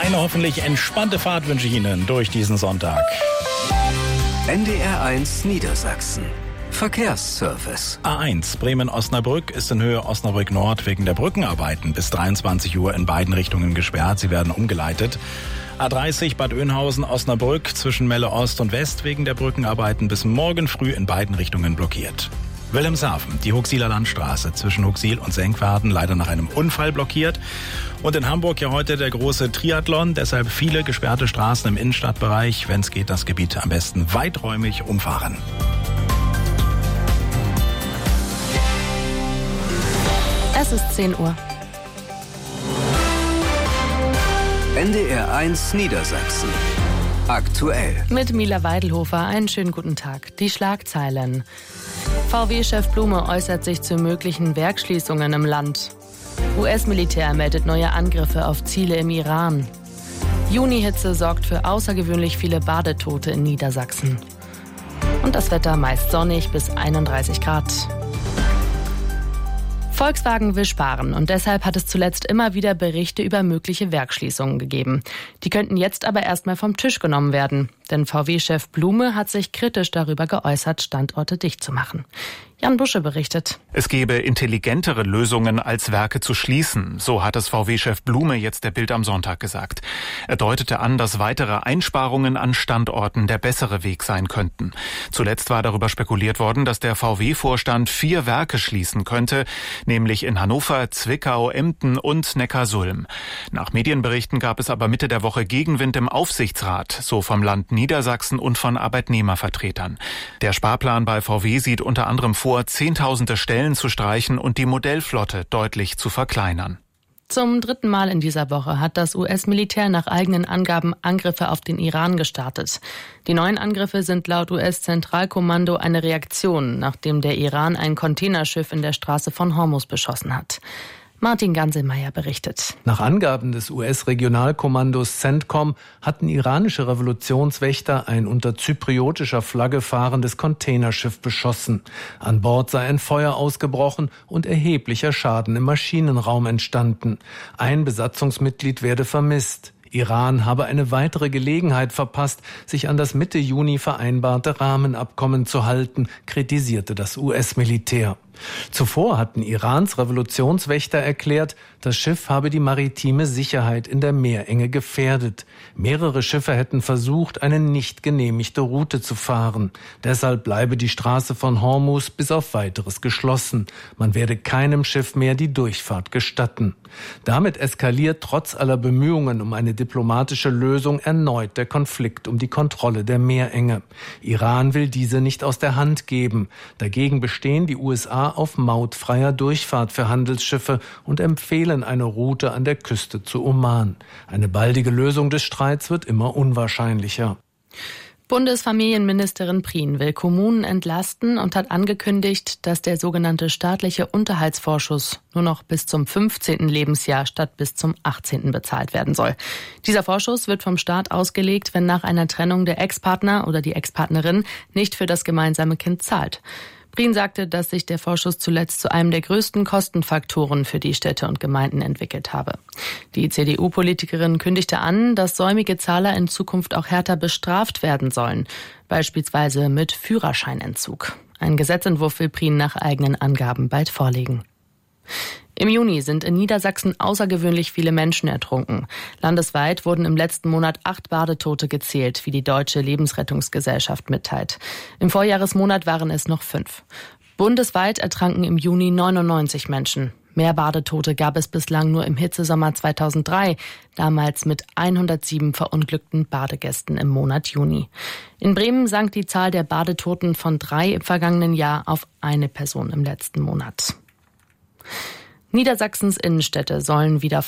Eine hoffentlich entspannte Fahrt wünsche ich Ihnen durch diesen Sonntag. NDR1 Niedersachsen. Verkehrsservice. A1 Bremen-Osnabrück ist in Höhe Osnabrück Nord wegen der Brückenarbeiten bis 23 Uhr in beiden Richtungen gesperrt. Sie werden umgeleitet. A30 Bad Oeynhausen-Osnabrück zwischen Melle Ost und West wegen der Brückenarbeiten bis morgen früh in beiden Richtungen blockiert. Wilhelmshaven, die Huxiller Landstraße zwischen Huxil und Senkwerden leider nach einem Unfall blockiert. Und in Hamburg ja heute der große Triathlon, deshalb viele gesperrte Straßen im Innenstadtbereich. Wenn es geht, das Gebiet am besten weiträumig umfahren. Es ist 10 Uhr. NDR1 Niedersachsen. Aktuell. Mit Mila Weidelhofer einen schönen guten Tag. Die Schlagzeilen. VW-Chef Blume äußert sich zu möglichen Werksschließungen im Land. US-Militär meldet neue Angriffe auf Ziele im Iran. Junihitze sorgt für außergewöhnlich viele Badetote in Niedersachsen. Und das Wetter meist sonnig bis 31 Grad. Volkswagen will sparen und deshalb hat es zuletzt immer wieder Berichte über mögliche Werksschließungen gegeben. Die könnten jetzt aber erstmal vom Tisch genommen werden. Denn VW-Chef Blume hat sich kritisch darüber geäußert, Standorte dicht zu machen. Jan Busche berichtet. Es gäbe intelligentere Lösungen, als Werke zu schließen. So hat es VW-Chef Blume jetzt der Bild am Sonntag gesagt. Er deutete an, dass weitere Einsparungen an Standorten der bessere Weg sein könnten. Zuletzt war darüber spekuliert worden, dass der VW-Vorstand 4 Werke schließen könnte, nämlich in Hannover, Zwickau, Emden und Neckarsulm. Nach Medienberichten gab es aber Mitte der Woche Gegenwind im Aufsichtsrat, so vom Land Niedersachsen und von Arbeitnehmervertretern. Der Sparplan bei VW sieht unter anderem vor, Zehntausende Stellen zu streichen und die Modellflotte deutlich zu verkleinern. Zum 3. Mal in dieser Woche hat das US-Militär nach eigenen Angaben Angriffe auf den Iran gestartet. Die neuen Angriffe sind laut US-Zentralkommando eine Reaktion, nachdem der Iran ein Containerschiff in der Straße von Hormuz beschossen hat. Martin Ganselmeier berichtet. Nach Angaben des US-Regionalkommandos CENTCOM hatten iranische Revolutionswächter ein unter zypriotischer Flagge fahrendes Containerschiff beschossen. An Bord sei ein Feuer ausgebrochen und erheblicher Schaden im Maschinenraum entstanden. Ein Besatzungsmitglied werde vermisst. Iran habe eine weitere Gelegenheit verpasst, sich an das Mitte Juni vereinbarte Rahmenabkommen zu halten, kritisierte das US-Militär. Zuvor hatten Irans Revolutionswächter erklärt, das Schiff habe die maritime Sicherheit in der Meerenge gefährdet. Mehrere Schiffe hätten versucht, eine nicht genehmigte Route zu fahren. Deshalb bleibe die Straße von Hormuz bis auf Weiteres geschlossen. Man werde keinem Schiff mehr die Durchfahrt gestatten. Damit eskaliert trotz aller Bemühungen um eine diplomatische Lösung erneut der Konflikt um die Kontrolle der Meerenge. Iran will diese nicht aus der Hand geben. Dagegen bestehen die USA auf mautfreier Durchfahrt für Handelsschiffe und empfehlen eine Route an der Küste zu Oman. Eine baldige Lösung des Streits wird immer unwahrscheinlicher. Bundesfamilienministerin Prien will Kommunen entlasten und hat angekündigt, dass der sogenannte staatliche Unterhaltsvorschuss nur noch bis zum 15. Lebensjahr statt bis zum 18. bezahlt werden soll. Dieser Vorschuss wird vom Staat ausgelegt, wenn nach einer Trennung der Ex-Partner oder die Ex-Partnerin nicht für das gemeinsame Kind zahlt. Prien sagte, dass sich der Vorschuss zuletzt zu einem der größten Kostenfaktoren für die Städte und Gemeinden entwickelt habe. Die CDU-Politikerin kündigte an, dass säumige Zahler in Zukunft auch härter bestraft werden sollen, beispielsweise mit Führerscheinentzug. Ein Gesetzentwurf will Prien nach eigenen Angaben bald vorlegen. Im Juni sind in Niedersachsen außergewöhnlich viele Menschen ertrunken. Landesweit wurden im letzten Monat 8 Badetote gezählt, wie die Deutsche Lebensrettungsgesellschaft mitteilt. Im Vorjahresmonat waren es noch 5. Bundesweit ertranken im Juni 99 Menschen. Mehr Badetote gab es bislang nur im Hitzesommer 2003, damals mit 107 verunglückten Badegästen im Monat Juni. In Bremen sank die Zahl der Badetoten von 3 im vergangenen Jahr auf 1 Person im letzten Monat. Niedersachsens Innenstädte sollen wieder